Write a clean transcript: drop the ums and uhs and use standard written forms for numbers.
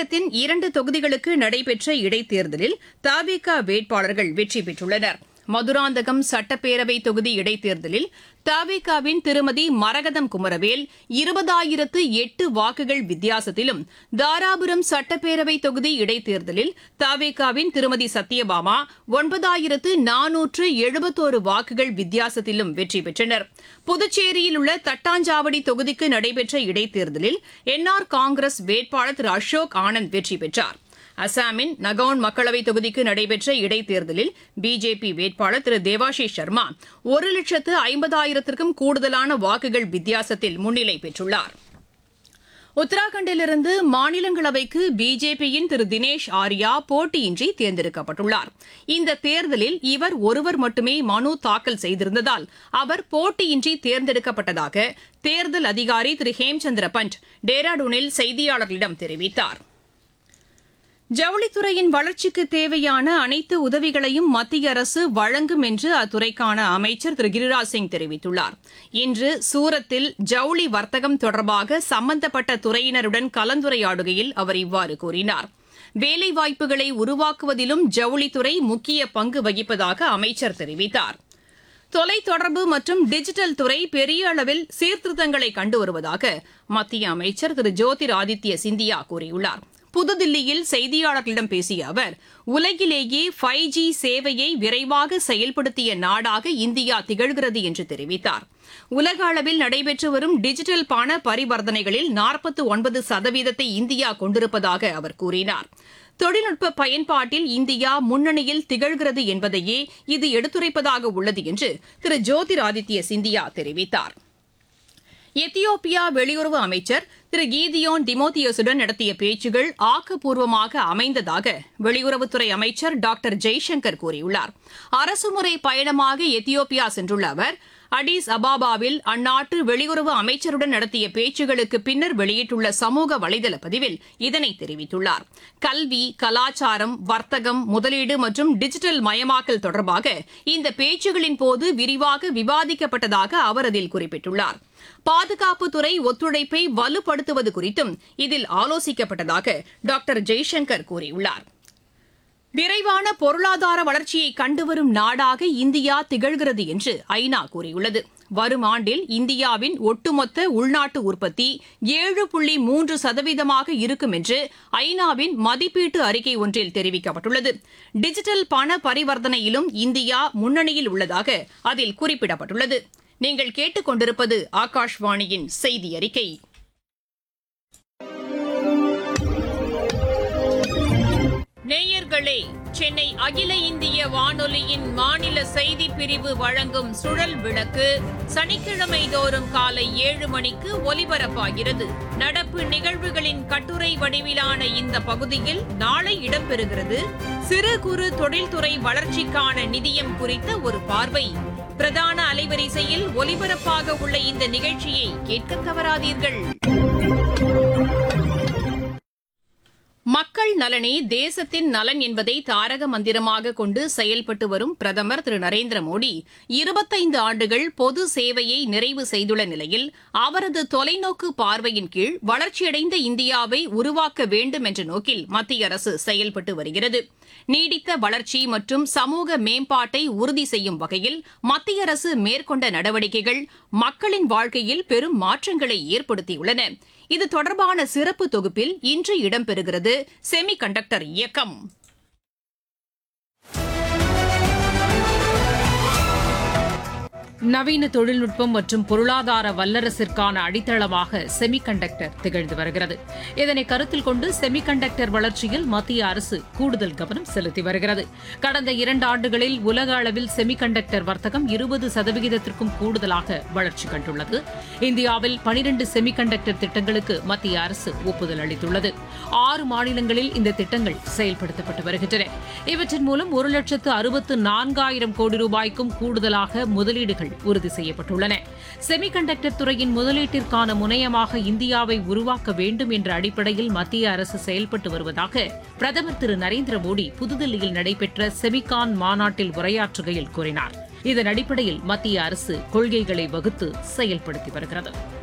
தமிழகத்தின் 2 தொகுதிகளுக்கு நடைபெற்ற இடைத்தேர்தலில் தவிக வேட்பாளர்கள் வெற்றி பெற்றுள்ளனர். மதுராந்தகம் சட்டப்பேரவை தொகுதி இடைத்தேர்தலில் தவிகவின் திருமதி மரகதம் குமரவேல் 20,008 வாக்குகள் வித்தியாசத்திலும், தாராபுரம் சட்டப்பேரவை தொகுதி இடைத்தேர்தலில் தவிகவின் திருமதி சத்யபாமா 9,471 வாக்குகள் வித்தியாசத்திலும் வெற்றி பெற்றனர். புதுச்சேரியில் உள்ள தட்டாஞ்சாவடி தொகுதிக்கு நடைபெற்ற இடைத்தேர்தலில் என்ஆர் காங்கிரஸ் வேட்பாளர் திரு அசோக் ஆனந்த் வெற்றி பெற்றார். அசாமின் நகவுன் மக்களவைத் தொகுதிக்கு நடைபெற்ற இடைத்தேர்தலில் பிஜேபி வேட்பாளர் திரு தேவாஷிஷ் சர்மா 1,50,000க்கும் கூடுதலான வாக்குகள் வித்தியாசத்தில் முன்னிலை பெற்றுள்ளார். உத்தராகண்டிலிருந்து மாநிலங்களவைக்கு பிஜேபியின் திரு தினேஷ் ஆர்யா போட்டியின்றி தேர்ந்தெடுக்கப்பட்டுள்ளார். இந்த தேர்தலில் இவர் ஒருவர் மட்டுமே மனு தாக்கல் செய்திருந்ததால் அவர் போட்டியின்றி தேர்ந்தெடுக்கப்பட்டதாக தேர்தல் அதிகாரி திரு ஹேம்சந்திர பண்ட் டேராடூனில் செய்தியாளர்களிடம் தெரிவித்தார். ஜவுளித்துறையின் வளர்ச்சிக்கு தேவையான அனைத்து உதவிகளையும் மத்திய அரசு வழங்கும் என்று அத்துறைக்கான அமைச்சர் திரு கிரிராஜ் சிங் தெரிவித்துள்ளார். இன்று சூரத்தில் ஜவுளி வர்த்தகம் தொடர்பாக சம்பந்தப்பட்ட துறையினருடன் கலந்துரையாடுகையில் அவர் இவ்வாறு கூறினார். வேலைவாய்ப்புகளை உருவாக்குவதிலும் ஜவுளித்துறை முக்கிய பங்கு வகிப்பதாக அமைச்சர் தெரிவித்தார். தொலைத்தொடர்பு மற்றும் டிஜிட்டல் துறை பெரிய அளவில் சீர்திருத்தங்களை கண்டு வருவதாக மத்திய அமைச்சர் திரு ஜோதிர் ஆதித்ய சிந்தியா கூறியுள்ளார். புதுதில்லியில் செய்தியாளர்களிடம் பேசிய அவர், உலகிலேயே 5G சேவையை விரைவாக செயல்படுத்திய நாடாக இந்தியா திகழ்கிறது என்று தெரிவித்தார். உலக அளவில் நடைபெற்று வரும் டிஜிட்டல் பண பரிவர்த்தனைகளில் 49% இந்தியா கொண்டிருப்பதாக அவர் கூறினார். தொழில்நுட்ப பயன்பாட்டில் இந்தியா முன்னணியில் திகழ்கிறது என்பதையே இது எடுத்துரைப்பதாக உள்ளது என்று திரு ஜோதிர் ஆதித்ய சிந்தியா தெரிவித்தார். எத்தியோப்பியா வெளியுறவு அமைச்சர் திரு கீதியோன் டிமோத்தியோசுடன் நடத்திய பேச்சுகள் ஆக்கப்பூர்வமாக அமைந்ததாக வெளியுறவுத்துறை அமைச்சர் டாக்டர் ஜெய்சங்கர் கூறியுள்ளார். அரசுமுறை பயணமாக எத்தியோப்பியா சென்றுள்ள அவர் அடிஸ் அபாபாவில் அந்நாட்டு வெளியுறவு அமைச்சருடன் நடத்திய பேச்சுகளுக்கு பின்னர் வெளியிட்டுள்ள சமூக வலைதள பதிவில் இதனை தெரிவித்துள்ளார். கல்வி, கலாச்சாரம், வர்த்தகம், முதலீடு மற்றும் டிஜிட்டல் மயமாக்கல் தொடர்பாக இந்த பேச்சுகளின் போது விரிவாக விவாதிக்கப்பட்டதாக அவர் அதில் குறிப்பிட்டுள்ளார். பாதுகாப்புத்துறை ஒத்துழைப்பை வலுப்படுத்துவது குறித்தும் இதில் ஆலோசிக்கப்பட்டதாக டாக்டர் ஜெய்சங்கர் கூறியுள்ளார். விரைவான பொருளாதார வளர்ச்சியை கண்டுவரும் நாடாக இந்தியா திகழ்கிறது என்று ஐநா கூறியுள்ளது. வரும் ஆண்டில் இந்தியாவின் ஒட்டுமொத்த உள்நாட்டு உற்பத்தி 7.3% இருக்கும் என்று ஐநாவின் மதிப்பீட்டு அறிக்கை ஒன்றில் தெரிவிக்கப்பட்டுள்ளது. டிஜிட்டல் பண பரிவர்த்தனையிலும் இந்தியா முன்னணியில் உள்ளதாக அதில் குறிப்பிடப்பட்டுள்ளது. நீங்கள் கேட்டுக்கொண்டிருப்பது ஆகாஷ்வாணியின் செய்தி அறிக்கை. நேயர்களே, சென்னை அகில இந்திய வானொலியின் மாநில செய்திப் பிரிவு வழங்கும் சுழல் விளக்கு சனிக்கிழமை தோறும் காலை 7 மணிக்கு ஒலிபரப்பாகிறது. நடப்பு நிகழ்வுகளின் கட்டுரை வடிவிலான இந்த பகுதியில் நாளை இடம்பெறுகிறது சிறு குறு தொழில்துறை வளர்ச்சிக்கான நிதியம் குறித்த ஒரு பார்வை. பிரதான அலைவரிசையில் ஒலிபரப்பாக உள்ள இந்த நிகழ்ச்சியை கேட்க தவறாதீர்கள். மக்கள் நலனே தேசத்தின் நலன் என்பதை தாரக மந்திரமாக கொண்டு செயல்பட்டு வரும் பிரதமர் திரு நரேந்திர மோடி 25 ஆண்டுகள் பொது சேவையை நிறைவு செய்துள்ள நிலையில் அவரது தொலைநோக்கு பார்வையின் கீழ் வளர்ச்சியடைந்த இந்தியாவை உருவாக்க வேண்டும் என்ற நோக்கில் மத்திய அரசு செயல்பட்டு வருகிறது. நீடித்த வளர்ச்சி மற்றும் சமூக மேம்பாட்டை உறுதி செய்யும் வகையில் மத்திய அரசு மேற்கொண்ட நடவடிக்கைகள் மக்களின் வாழ்க்கையில் பெரும் மாற்றங்களை ஏற்படுத்தியுள்ளன. இது தொடர்பான சிறப்பு தொகுப்பில் இன்று இடம்பெறுகிறது செமி கண்டக்டர் இயக்கம். நவீன தொழில்நுட்பம் மற்றும் பொருளாதார வல்லரசிற்கான அடித்தளமாக செமிகண்டக்டர் திகழ்ந்து வருகிறது. இதனை கருத்தில் கொண்டு செமிகண்டக்டர் வளர்ச்சியில் மத்திய அரசு கூடுதல் கவனம் செலுத்தி வருகிறது. கடந்த 2 ஆண்டுகளில் உலக அளவில் செமிகண்டக்டர் வர்த்தகம் 20%க்கும் கூடுதலாக வளர்ச்சி கண்டுள்ளது. இந்தியாவில் 12 செமிகண்டக்டர் திட்டங்களுக்கு மத்திய அரசு ஒப்புதல் அளித்துள்ளது. 6 மாநிலங்களில் இந்த திட்டங்கள் செயல்படுத்தப்பட்டு வருகின்றன. இவற்றின் மூலம் 1,64,000 கோடி ரூபாய்க்கும் கூடுதலாக முதலீடுகள் உறுதி செய்யப்பட்டுள்ளன. செமிகண்டக்டர் துறையின் முதலீட்டிற்கான முனையமாக இந்தியாவை உருவாக்க வேண்டும் என்ற அடிப்படையில் மத்திய அரசு செயல்பட்டு வருவதாக பிரதமர் திரு நரேந்திர மோடி புதுதில்லியில் நடைபெற்ற செமிகான் மாநாட்டில் உரையாற்றுகையில் கூறினார். இதன் அடிப்படையில் மத்திய அரசு கொள்கைகளை வகுத்து செயல்படுத்தி வருகிறது.